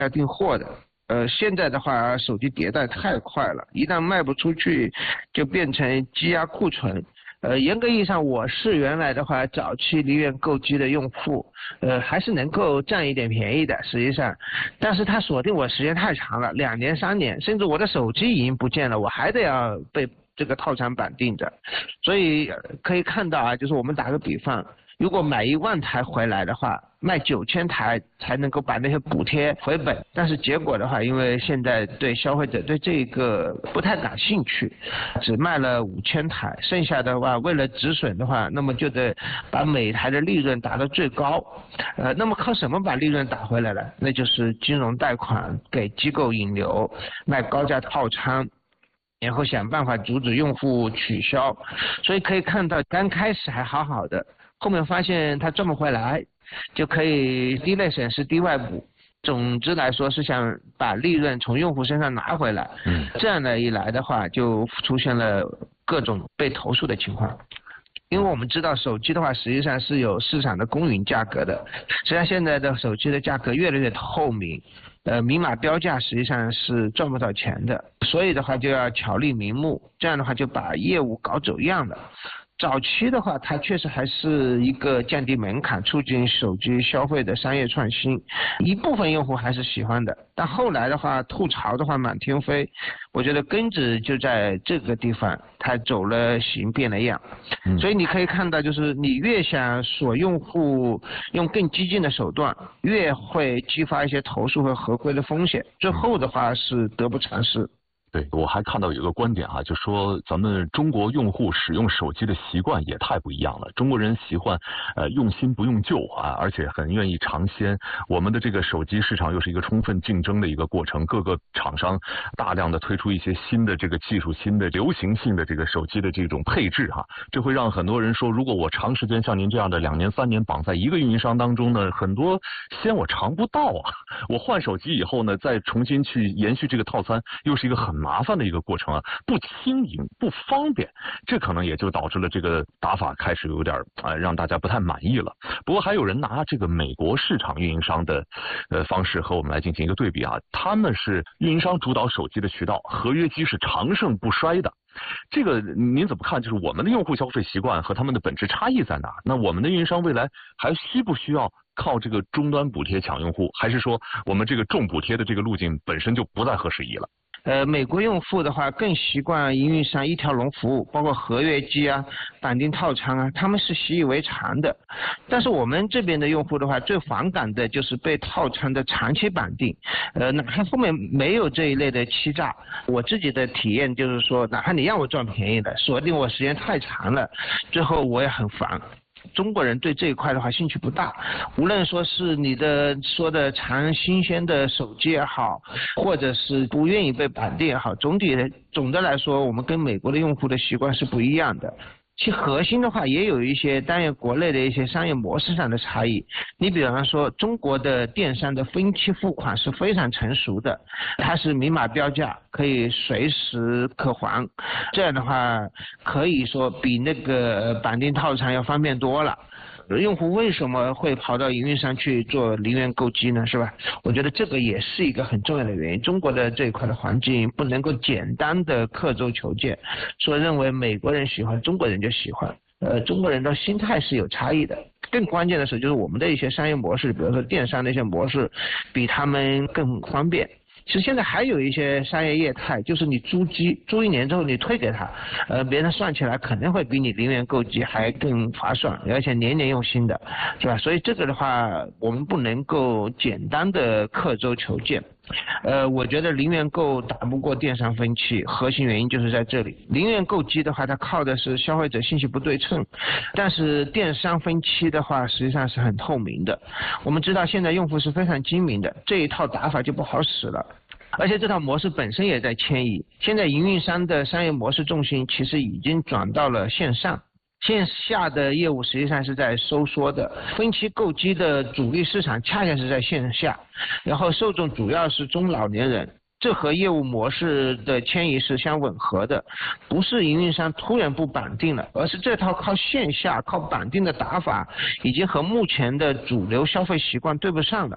要订货的。现在的话，手机迭代太快了，一旦卖不出去，就变成积压库存。严格意义上，我是原来的话早期梨园购机的用户，还是能够占一点便宜的，实际上，但是他锁定我时间太长了，2年3年，甚至我的手机已经不见了，我还得要被这个套餐绑定着，所以可以看到啊，就是我们打个比方。如果买1万台回来的话，卖9000台才能够把那些补贴回本。但是结果的话，因为现在对消费者对这个不太感兴趣，只卖了5000台，剩下的话为了止损的话，那么就得把每台的利润打到最高。那么靠什么把利润打回来呢？那就是金融贷款给机构引流，卖高价套餐。然后想办法阻止用户取消，所以可以看到刚开始还好好的，后面发现他赚不回来，就可以低类省时低外补。总之来说是想把利润从用户身上拿回来。这样的一来的话，就出现了各种被投诉的情况。因为我们知道手机的话实际上是有市场的公允价格的，实际上现在的手机的价格越来越透明。明码标价实际上是赚不到钱的，所以的话就要巧立名目，这样的话就把业务搞走样了。早期的话，它确实还是一个降低门槛、促进手机消费的商业创新，一部分用户还是喜欢的。但后来的话，吐槽的话满天飞，我觉得根子就在这个地方，它走了形变了样。所以你可以看到，就是你越想锁用户，用更激进的手段，越会激发一些投诉和合规的风险，最后的话是得不偿失。 对，我还看到有一个观点啊，就说咱们中国用户使用手机的习惯也太不一样了。中国人习惯用新不用旧啊，而且很愿意尝鲜。我们的这个手机市场又是一个充分竞争的一个过程，各个厂商大量的推出一些新的这个技术、新的流行性的这个手机的这种配置哈，这会让很多人说，如果我长时间像您这样的2年3年绑在一个运营商当中呢，很多鲜我尝不到啊。我换手机以后呢，再重新去延续这个套餐，又是一个很麻烦的一个过程啊，不轻盈不方便，这可能也就导致了这个打法开始有点让大家不太满意了。不过还有人拿这个美国市场运营商的方式和我们来进行一个对比啊，他们是运营商主导手机的渠道，合约机是长盛不衰的。这个您怎么看？就是我们的用户消费习惯和他们的本质差异在哪？那我们的运营商未来还需不需要靠这个终端补贴抢用户，还是说我们这个重补贴的这个路径本身就不再合时宜了？ 美国用户的话更习惯营运商一条龙服务，包括合约机啊、绑定套餐啊，他们是习以为常的。但是我们这边的用户的话，最反感的就是被套餐的长期绑定，哪怕后面没有这一类的欺诈，我自己的体验就是说，哪怕你让我赚便宜的，锁定我时间太长了，最后我也很烦。中国人对这一块的话兴趣不大，无论说是你的说的尝新鲜的手机也好，或者是不愿意被绑定也好，总的来说，我们跟美国的用户的习惯是不一样的。其核心的话也有一些当然国内的一些商业模式上的差异。你比方说中国的电商的分期付款是非常成熟的，它是明码标价，可以随时可还，这样的话可以说比那个绑定套餐要方便多了。用户为什么会跑到营运商去做零元购机呢？是吧？我觉得这个也是一个很重要的原因。中国的这一块的环境不能够简单的刻舟求剑，说认为美国人喜欢中国人就喜欢。中国人的心态是有差异的。更关键的是，就是我们的一些商业模式，比如说电商的一些模式，比他们更方便。其实现在还有一些商业业态，就是你租机租1年之后你退给他，别人算起来可能会比你零元购机还更划算，而且年年用新的，是吧？所以这个的话，我们不能够简单的刻舟求剑。我觉得零元购打不过电商分期，核心原因就是在这里。零元购机的话，它靠的是消费者信息不对称，但是电商分期的话，实际上是很透明的。我们知道现在用户是非常精明的，这一套打法就不好使了。而且这套模式本身也在迁移，现在营运商的商业模式重心其实已经转到了线上。线下的业务实际上是在收缩的，分期购机的主力市场恰恰是在线下，然后受众主要是中老年人，这和业务模式的迁移是相吻合的，不是营运商突然不绑定了，而是这套靠线下靠绑定的打法已经和目前的主流消费习惯对不上了。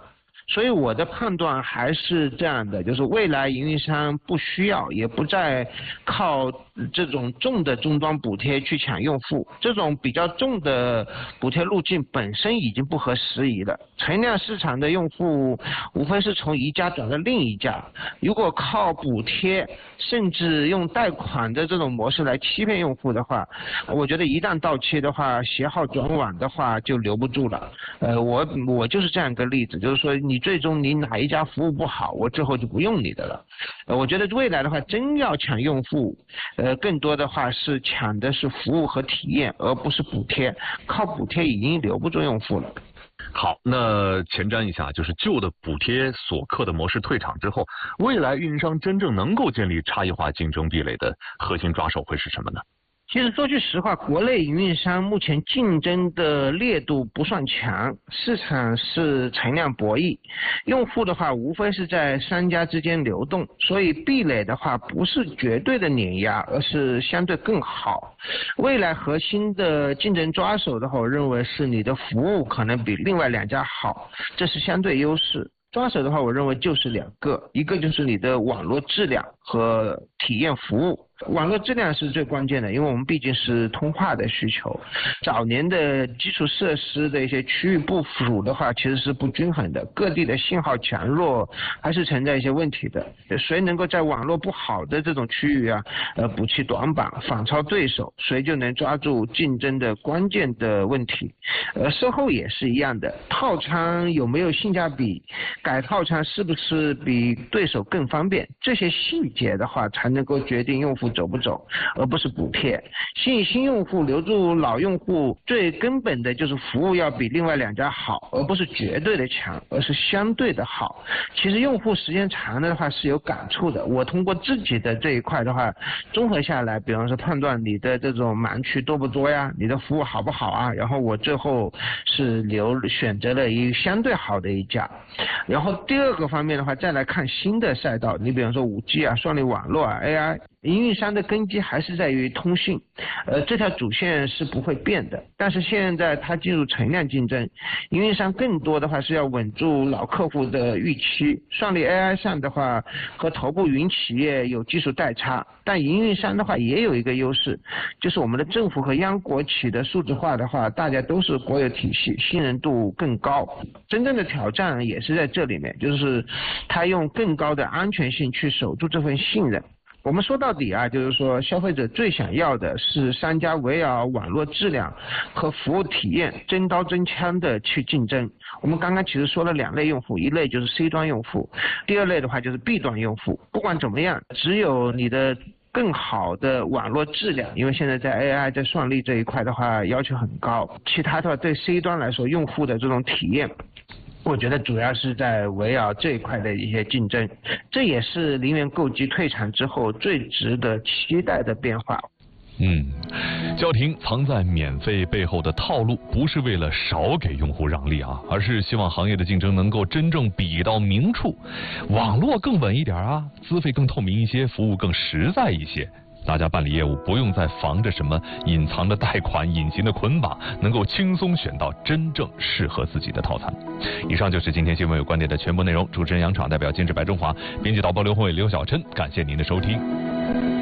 所以我的判断还是这样的，就是未来运营商不需要，也不再靠这种重的终端补贴去抢用户，这种比较重的补贴路径本身已经不合时宜了。存量市场的用户无非是从一家转到另一家，如果靠补贴甚至用贷款的这种模式来欺骗用户的话，我觉得一旦到期的话，携号转网的话就留不住了。我就是这样一个例子，就是说你最终你哪一家服务不好，我之后就不用你的了。我觉得未来的话，真要抢用户，更多的话是抢的是服务和体验，而不是补贴。靠补贴已经留不住用户了。 好，那前瞻一下，就是旧的补贴锁客的模式退场之后，未来运营商真正能够建立差异化竞争壁垒的核心抓手会是什么呢？ 其实说句实话，国内营运商目前竞争的烈度不算强，市场是存量博弈，用户的话无非是在商家之间流动，所以壁垒的话不是绝对的碾压，而是相对更好。未来核心的竞争抓手的话，我认为是你的服务可能比另外两家好，这是相对优势。抓手的话，我认为就是两个，一个就是你的网络质量和体验服务。网络质量是最关键的，因为我们毕竟是通话的需求。早年的基础设施的一些区域部署的话，其实是不均衡的，各地的信号强弱还是存在一些问题的。谁能够在网络不好的这种区域啊，补齐短板，反超对手，谁就能抓住竞争的关键的问题。售后也是一样的，套餐有没有性价比，改套餐是不是比对手更方便，这些细节的话才能够决定用户走不走，而不是补贴。吸引新用户，留住老用户，最根本的就是服务要比另外两家好，而不是绝对的强，而是相对的好。其实用户时间长的话是有感触的，我通过自己的这一块的话，综合下来，比方说判断你的这种盲区多不多呀，你的服务好不好啊，然后我最后是选择了一个相对好的一家。然后第二个方面的话，再来看新的赛道，你比方说 5G 啊、算力网络啊、AI，营运商的根基还是在于通讯，这条主线是不会变的。但是现在它进入存量竞争，营运商更多的话是要稳住老客户的预期。算力 AI 上的话和头部云企业有技术代差，但营运商的话也有一个优势，就是我们的政府和央国企的数字化的话，大家都是国有体系，信任度更高。真正的挑战也是在这里面，就是它用更高的安全性去守住这份信任。我们说到底啊，就是说消费者最想要的是商家围绕网络质量和服务体验真刀真枪的去竞争。我们刚刚其实说了两类用户，一类就是 C 端用户，第二类的话就是 B 端用户。不管怎么样，只有你的更好的网络质量，因为现在在 AI 在算力这一块的话要求很高，其他的话对 C 端来说用户的这种体验，我觉得主要是在围绕这一块的一些竞争，这也是零元购机退场之后最值得期待的变化。 焦婷藏在免费背后的套路，不是为了少给用户让利啊，而是希望行业的竞争能够真正比到明处，网络更稳一点啊，资费更透明一些，服务更实在一些。大家办理业务不用再防着什么隐藏的贷款、隐形的捆绑，能够轻松选到真正适合自己的套餐。以上就是今天新闻有观点的全部内容，主持人杨昶代表监制白中华，编辑导播刘宏伟、刘小琛，感谢您的收听。